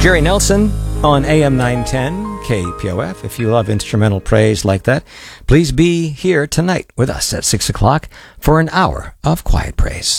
Jerry Nelson on AM 910 KPOF. If you love instrumental praise like that, please be here tonight with us at 6 o'clock for an hour of quiet praise.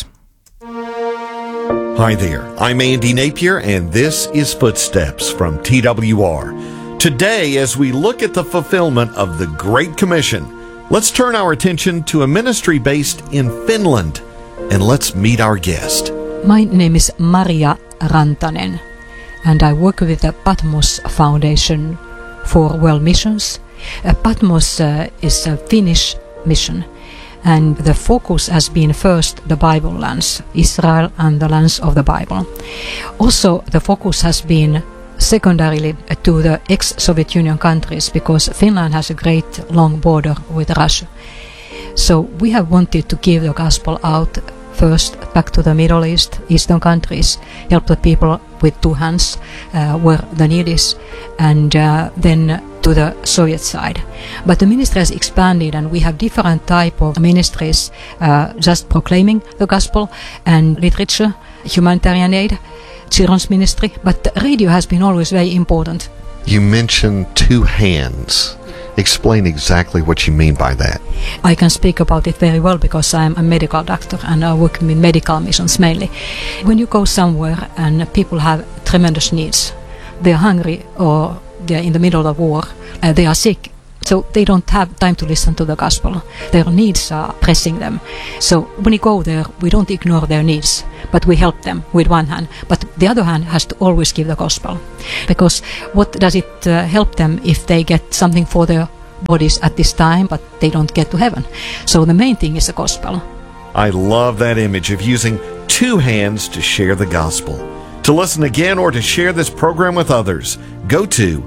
Hi there, I'm Andy Napier, and this is Footsteps from TWR. Today, as we look at the fulfillment of the Great Commission, let's turn our attention to a ministry based in Finland, and let's meet our guest. My name is Maria Rantanen, and I work with the Patmos Foundation for World Missions. Patmos is a Finnish mission, and the focus has been first the Bible lands, Israel and the lands of the Bible. Also, the focus has been secondarily to the ex-Soviet Union countries, because Finland has a great long border with Russia. So we have wanted to give the gospel out first back to the Middle East, Eastern countries, help the people with two hands where the need is, and then to the Soviet side. But the ministry has expanded, and we have different type of ministries just proclaiming the gospel, and literature, humanitarian aid, children's ministry, but radio has been always very important. You mentioned two hands. Explain exactly what you mean by that. I can speak about it very well because I'm a medical doctor and I work in medical missions mainly. When you go somewhere and people have tremendous needs, they're hungry or they're in the middle of war, they are sick, so they don't have time to listen to the gospel. Their needs are pressing them. So when you go there, we don't ignore their needs, but we help them with one hand. But the other hand has to always give the gospel. Because what does it help them if they get something for their bodies at this time, but they don't get to heaven? So the main thing is the gospel. I love that image of using two hands to share the gospel. To listen again or to share this program with others, go to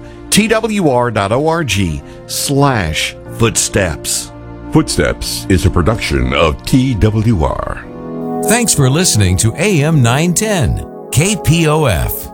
twr.org/footsteps. Footsteps is a production of TWR. Thanks for listening to AM 910 KPOF.